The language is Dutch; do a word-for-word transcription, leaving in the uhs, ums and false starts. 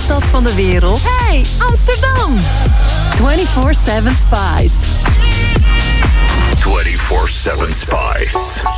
stad van de wereld. Hey, Amsterdam! vierentwintig zeven Spice. vierentwintig zeven Spice.